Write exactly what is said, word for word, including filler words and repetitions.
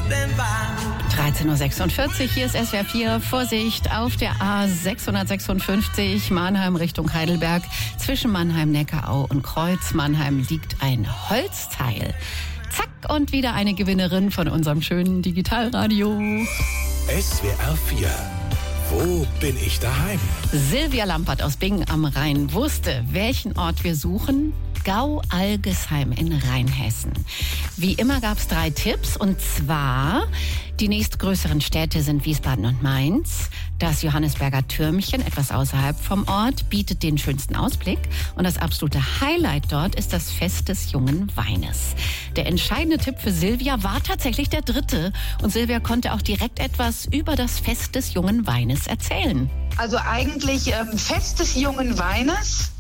dreizehn Uhr sechsundvierzig, hier ist S W R vier. Vorsicht, auf der A sechshundertsechsundfünfzig Mannheim Richtung Heidelberg. Zwischen Mannheim-Neckarau und Kreuz Mannheim liegt ein Holzteil. Zack, und wieder eine Gewinnerin von unserem schönen Digitalradio. S W R vier. Wo bin ich daheim? Silvia Lampert aus Bingen am Rhein wusste, welchen Ort wir suchen. Gau-Algesheim in Rheinhessen. Wie immer gab es drei Tipps, und zwar: die nächstgrößeren Städte sind Wiesbaden und Mainz. Das Johannisberger Türmchen, etwas außerhalb vom Ort, bietet den schönsten Ausblick. Und das absolute Highlight dort ist das Fest des jungen Weines. Der entscheidende Tipp für Silvia war tatsächlich der dritte. Und Silvia konnte auch direkt etwas über das Fest des jungen Weines erzählen. Also eigentlich ähm, Fest des jungen Weines.